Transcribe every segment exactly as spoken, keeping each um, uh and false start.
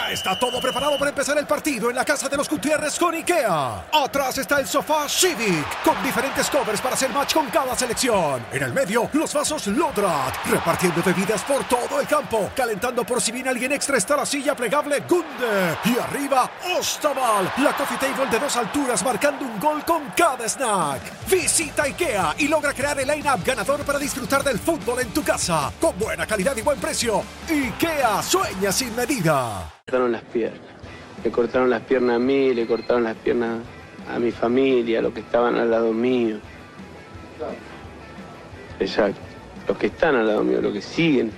Ya está todo preparado para empezar el partido en la casa de los Gutiérrez con IKEA. Atrás está el sofá Civic, con diferentes covers para hacer match con cada selección. En el medio, los vasos Lodrat, repartiendo bebidas por todo el campo. Calentando por si viene alguien extra está la silla plegable Gunde. Y arriba, Ostaval, la coffee table de dos alturas marcando un gol con cada snack. Visita IKEA y logra crear el line-up ganador para disfrutar del fútbol en tu casa. Con buena calidad y buen precio. IKEA, sueña sin medida. Me cortaron las piernas. Le cortaron las piernas a mí, le cortaron las piernas a mi familia, a los que estaban al lado mío. Exacto. Los que están al lado mío, los que siguen.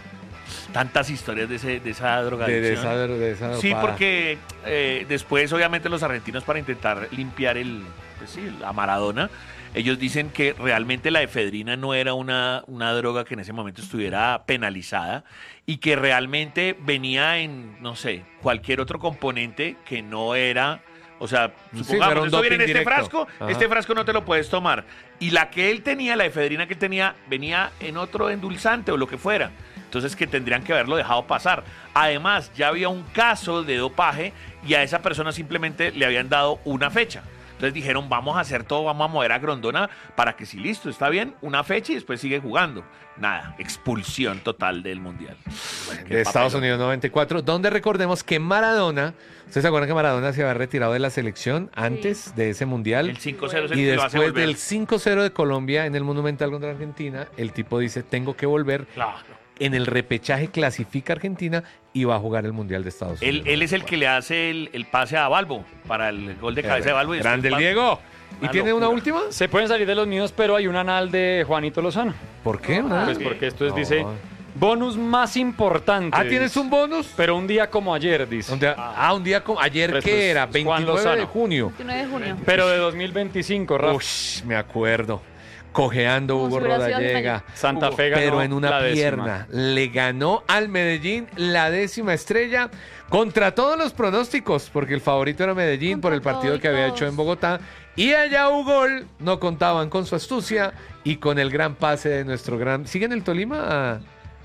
Tantas historias de, ese, de esa drogadicción. De, de esa, de esa sí, dopada. porque eh, después, obviamente, los argentinos, para intentar limpiar el, pues sí, la Maradona, ellos dicen que realmente la efedrina no era una, una droga que en ese momento estuviera penalizada y que realmente venía en, no sé, cualquier otro componente que no era... O sea, Sí, supongamos, era un esto viene en doping este directo. frasco, Ajá. este frasco no te lo puedes tomar. Y la que él tenía, la efedrina que él tenía, venía en otro endulzante o lo que fuera. Entonces que tendrían que haberlo dejado pasar. Además, ya había un caso de dopaje y a esa persona simplemente le habían dado una fecha. Entonces dijeron, vamos a hacer todo, vamos a mover a Grondona para que si listo, está bien, una fecha y después sigue jugando. Nada, expulsión total del Mundial. Bueno, De Estados Unidos noventa y cuatro, donde recordemos que Maradona, ¿ustedes se acuerdan que Maradona se había retirado de la selección antes sí. de ese Mundial? El cinco cero es el y que lo hace después volver. del cinco cero de Colombia en el Monumental contra Argentina, el tipo dice, tengo que volver. Claro. En el repechaje clasifica a Argentina y va a jugar el Mundial de Estados Él, Unidos. él es el que le hace el, el pase a Balbo para el gol de cabeza de Balbo. y Grande el después Balbo- Diego. ¿Y Una tiene una locura. última? Se pueden salir de los míos, pero hay un anal de Juanito Lozano. ¿Por qué? ¿No? Pues porque esto es, No. dice, bonus más importante. Ah, ¿tienes un bonus? Pero un día como ayer, dice. Un día- ah, un día como ayer, Pues, ¿qué pues, era? Juan veintinueve de Lozano. junio. veintinueve de junio. Pero de dos mil veinticinco, Rafa. Ush, me acuerdo. Cojeando Como Hugo si hubiera sido hace un Rodallega. año. Santa Hugo, Fe ganó pero en una la décima. pierna. Le ganó al Medellín la décima estrella contra todos los pronósticos, porque el favorito era Medellín Contra por el partido todo y que había todos. hecho en Bogotá. Y allá Hugo no contaban con su astucia y con el gran pase de nuestro gran... ¿Sigue en el Tolima?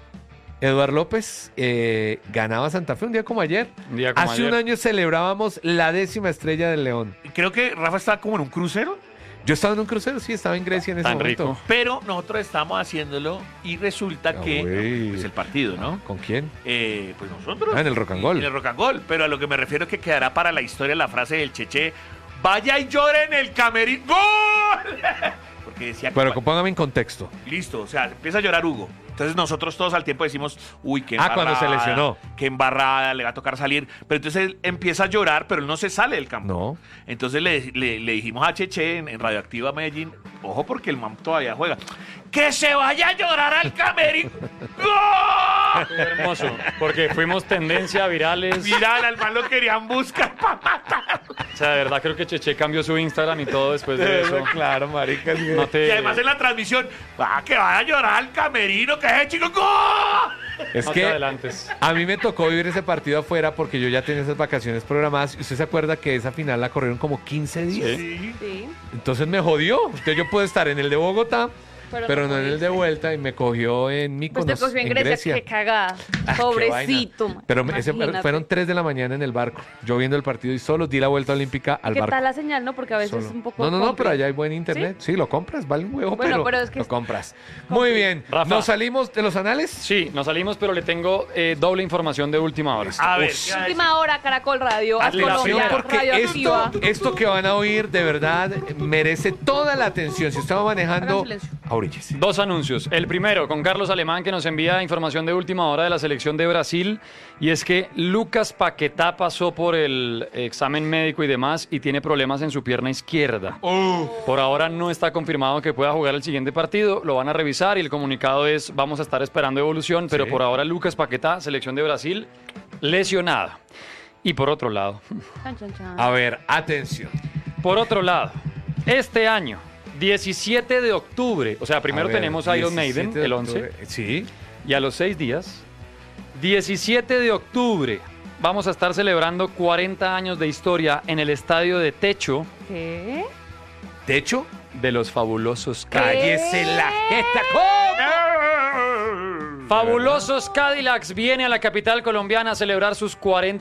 Eduardo López eh, ganaba Santa Fe un día como ayer. Un día como Hace ayer. un año celebrábamos la décima estrella del León. Creo que Rafa estaba como en un crucero, Yo estaba en un crucero, sí, estaba en Grecia en ese Tan momento. rico. pero nosotros estábamos haciéndolo y resulta Ah, que... güey. Pues el partido, ¿no? ¿Con quién? Eh, pues nosotros. Ah, en el Rock and Roll. En el Rock and Roll. Pero a lo que me refiero es que quedará para la historia la frase del Cheche: vaya y llore en el camerino. ¡Gol! Porque decía que. Pero póngame en contexto. Listo, o sea, empieza a llorar Hugo. Entonces nosotros todos al tiempo decimos, uy, qué Ah, embarrada. cuando se lesionó. Qué embarrada, le va a tocar salir. Pero entonces él empieza a llorar, pero él no se sale del campo. No. Entonces le, le- le dijimos a Cheche en, en Radioactiva Medellín, ojo porque el man todavía juega, ¡que se vaya a llorar al camerino! ¡Gol! Fue hermoso, porque fuimos tendencia, virales. Viral, al man lo querían buscar para matar. O sea, de verdad creo que Cheche cambió su Instagram y todo después de eso. Claro, marica. sí. No te, Y además en la transmisión, ¡ah, que vaya a llorar al camerino! ¡Que ese chico! ¡Gol! Es no te que adelantes. a mí me tocó vivir ese partido afuera porque yo ya tenía esas vacaciones programadas. ¿Y usted se acuerda que esa final la corrieron como quince días? Sí. Sí. Entonces me jodió. Entonces yo puedo estar en el de Bogotá, Pero pero, no no en el de pudiste. vuelta y me cogió en Pues Mykonos, te cogió en en Grecia, Grecia. qué cagada. Ah, qué Pobrecito. vaina. Pero me- ese- imagínate. fueron tres de la mañana en el barco. Yo viendo el partido y solo di la vuelta olímpica al ¿Qué barco. tal la señal, no? Porque a veces Solo. es un poco... No, no, no, compli- pero allá hay buen internet. Sí, lo compras, vale un huevo, Bueno, pero, pero es que lo es- compras. Muy bien. Rafa. ¿Nos salimos de los anales? Sí, nos salimos, pero le tengo eh, doble información de última hora. A ver, Ush. ¿qué va a decir? Última hora, Caracol Radio, Hazle la Colombia, primera. Porque Radioactiva. esto, esto que van a oír de verdad merece toda la atención. Si usted va manejando, Hagan silencio. ahoríllese. Dos anuncios. El primero, con Carlos Alemán, que nos envía información de última hora de la selección de Brasil. Y es que Lucas Paquetá pasó por el examen médico y demás y tiene problemas en su pierna izquierda. Por ahora no está confirmado que pueda jugar el siguiente partido. Lo van a revisar y el comunicado es, vamos a estar esperando evolución. Pero Sí. por ahora Lucas Paquetá, selección de Brasil, lesionada. Y por otro lado, Chan, chan, chan. A ver, atención. por otro lado, este año, diecisiete de octubre, o sea, primero A ver, tenemos Iron Maiden, diecisiete de el once. octubre. Sí. Y a los seis días, diecisiete de octubre, vamos a estar celebrando cuarenta años de historia en el estadio de techo ¿Qué? ¿Techo? de los fabulosos ¿Qué? Cadillacs. ¡Cállese la jeta! ¿Cómo? Fabulosos Cadillacs viene a la capital colombiana a celebrar sus cuarenta